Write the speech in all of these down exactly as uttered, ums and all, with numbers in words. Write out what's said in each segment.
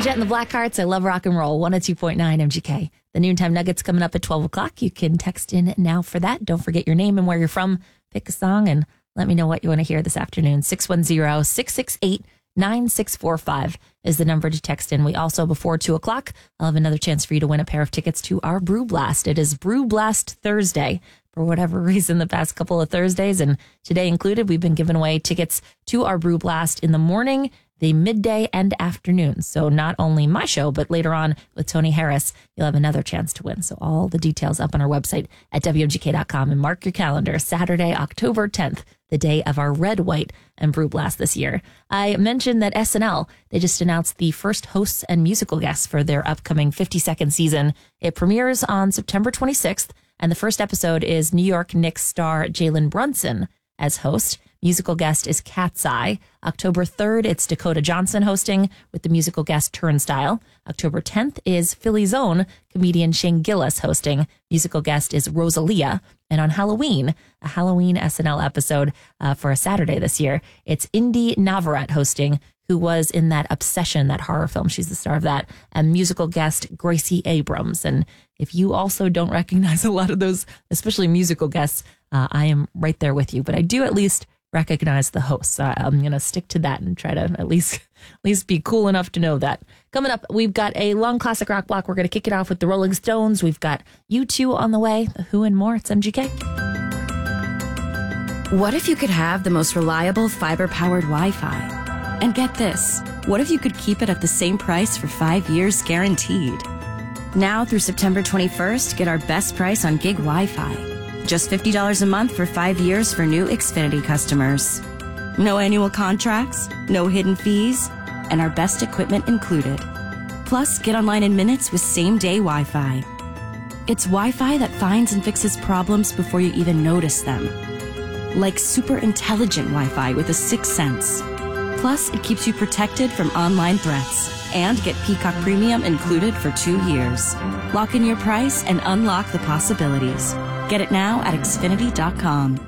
Jet and the Blackhearts. I love rock and roll. one oh two point nine M G K. The Noontime Nuggets coming up at twelve o'clock. You can text in now for that. Don't forget your name and where you're from. Pick a song and let me know what you want to hear this afternoon. six one zero, six six eight, nine six four five is the number to text in. We also, before two o'clock, I'll have another chance for you to win a pair of tickets to our Brew Blast. It is Brew Blast Thursday. For whatever reason, the past couple of Thursdays, and today included, we've been giving away tickets to our Brew Blast in the morning, the midday, and afternoon. So not only my show, but later on with Tony Harris, you'll have another chance to win. So all the details up on our website at W M G K dot com, and mark your calendar, Saturday, October tenth, the day of our Red, White, and Brew Blast this year. I mentioned that S N L, they just announced the first hosts and musical guests for their upcoming fifty-second season. It premieres on September twenty-sixth, and the first episode is New York Knicks star Jalen Brunson as host. Musical guest is Cat's Eye. October third, it's Dakota Johnson hosting with the musical guest Turnstile. October tenth is Philly's own comedian Shane Gillis hosting. Musical guest is Rosalia. And on Halloween, a Halloween S N L episode uh, for a Saturday this year, it's Indy Navarrete hosting, who was in that Obsession, that horror film. She's the star of that. And musical guest Gracie Abrams. And if you also don't recognize a lot of those, especially musical guests, uh, I am right there with you. But I do at least recognize the hosts. Uh, I'm going to stick to that and try to at least at least be cool enough to know that. Coming up, we've got a long classic rock block. We're going to kick it off with the Rolling Stones. We've got U two on the way, The Who, and more. It's M G K. What if you could have the most reliable fiber-powered Wi-Fi? And get this, what if you could keep it at the same price for five years guaranteed? Now through September twenty-first, get our best price on gig Wi-Fi. Just fifty dollars a month for five years for new Xfinity customers. No annual contracts, no hidden fees, and our best equipment included. Plus, get online in minutes with same-day Wi-Fi. It's Wi-Fi that finds and fixes problems before you even notice them. Like super intelligent Wi-Fi with a sixth sense. Plus, it keeps you protected from online threats. And get Peacock Premium included for two years. Lock in your price and unlock the possibilities. Get it now at Xfinity dot com.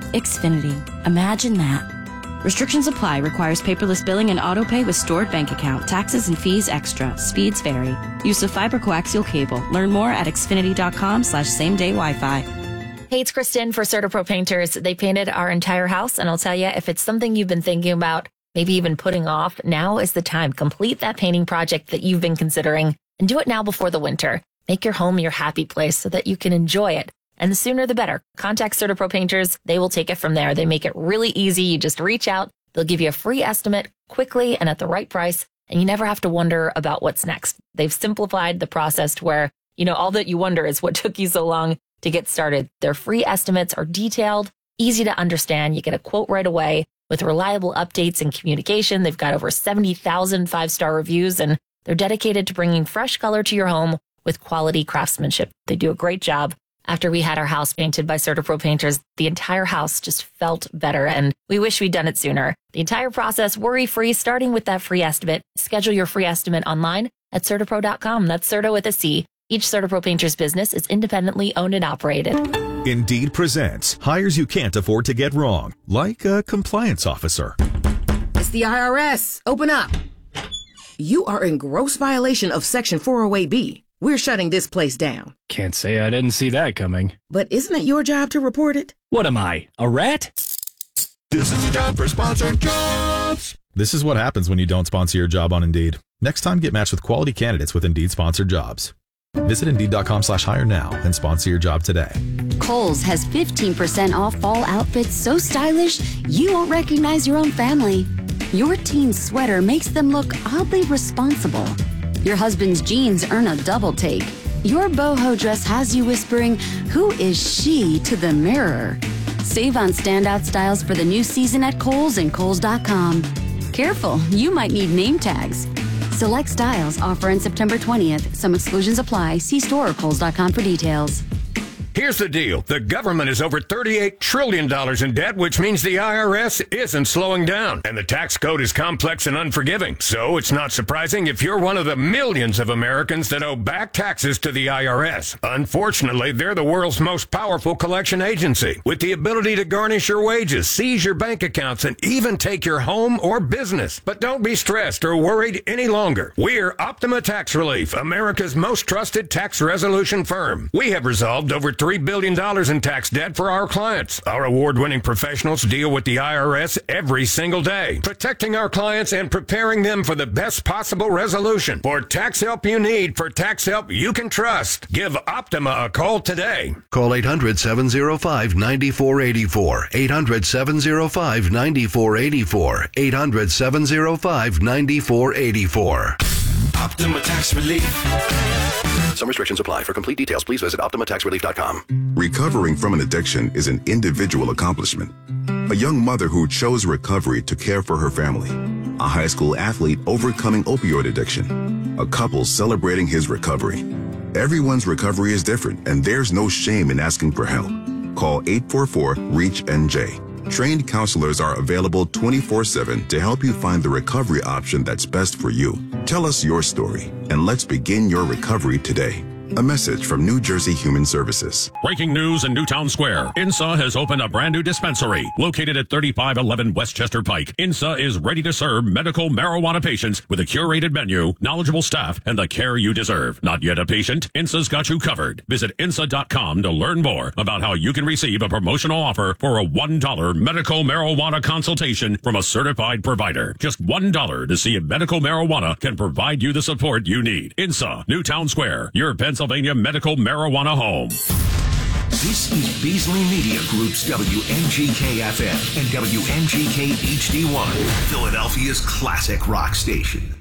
Xfinity. Imagine that. Restrictions apply. Requires paperless billing and autopay with stored bank account. Taxes and fees extra. Speeds vary. Use of fiber coaxial cable. Learn more at Xfinity dot com slash same day Wi-Fi. Hey, it's Kristen for CertaPro Painters. They painted our entire house, and I'll tell you, if it's something you've been thinking about, maybe even putting off, now is the time. Complete that painting project that you've been considering and do it now before the winter. Make your home your happy place so that you can enjoy it. And the sooner the better. Contact CertaPro Painters. They will take it from there. They make it really easy. You just reach out. They'll give you a free estimate quickly and at the right price. And you never have to wonder about what's next. They've simplified the process to where, you know, all that you wonder is what took you so long to get started. Their free estimates are detailed, easy to understand. You get a quote right away with reliable updates and communication. They've got over seventy thousand five-star reviews, and they're dedicated to bringing fresh color to your home with quality craftsmanship. They do a great job. After we had our house painted by CertaPro Painters, the entire house just felt better, and we wish we'd done it sooner. The entire process worry-free, starting with that free estimate. Schedule your free estimate online at Certapro dot com. That's Certa with a C. Each CertaPro Painters business is independently owned and operated. Indeed presents hires you can't afford to get wrong, like a compliance officer. It's the I R S. Open up. You are in gross violation of Section four oh eight B. We're shutting this place down. Can't say I didn't see that coming. But isn't it your job to report it? What am I, a rat? This is the job for sponsored jobs. This is what happens when you don't sponsor your job on Indeed. Next time, get matched with quality candidates with Indeed sponsored jobs. Visit Indeed dot com slash hire now and sponsor your job today. Kohl's has fifteen percent off fall outfits so stylish you won't recognize your own family. Your teen's sweater makes them look oddly responsible. Your husband's jeans earn a double take. Your boho dress has you whispering, "Who is she?" to the mirror. Save on standout styles for the new season at Kohl's and Kohl's dot com. Careful, you might need name tags. Select styles offer on September twentieth. Some exclusions apply. See store or Kohl's dot com for details. Here's the deal. The government is over thirty-eight trillion dollars in debt, which means the I R S isn't slowing down. And the tax code is complex and unforgiving. So it's not surprising if you're one of the millions of Americans that owe back taxes to the I R S. Unfortunately, they're the world's most powerful collection agency, with the ability to garnish your wages, seize your bank accounts, and even take your home or business. But don't be stressed or worried any longer. We're Optima Tax Relief, America's most trusted tax resolution firm. We have resolved over three billion dollars in tax debt for our clients. Our award-winning professionals deal with the I R S every single day, protecting our clients and preparing them for the best possible resolution. For tax help you need, for tax help you can trust, give Optima a call today. Call eight hundred, seven oh five, nine four eight four. eight hundred, seven oh five, nine four eight four. eight hundred, seven oh five, nine four eight four. Optima Tax Relief. Some restrictions apply. For complete details, please visit optima tax relief dot com. Recovering from an addiction is an individual accomplishment. A young mother who chose recovery to care for her family. A high school athlete overcoming opioid addiction. A couple celebrating his recovery. Everyone's recovery is different, and there's no shame in asking for help. Call eight four four, REACH N J. Trained counselors are available twenty-four seven to help you find the recovery option that's best for you. Tell us your story, and let's begin your recovery today. A message from New Jersey Human Services. Breaking news in Newtown Square. I N S A has opened a brand new dispensary located at thirty-five eleven Westchester Pike. I N S A is ready to serve medical marijuana patients with a curated menu, knowledgeable staff, and the care you deserve. Not yet a patient? I N S A's got you covered. Visit I N S A dot com to learn more about how you can receive a promotional offer for a one dollar medical marijuana consultation from a certified provider. Just one dollar to see if medical marijuana can provide you the support you need. I N S A, Newtown Square, your Pennsylvania medical marijuana home. This is Beasley Media Group's W M G K F M and W M G K H D one, Philadelphia's classic rock station.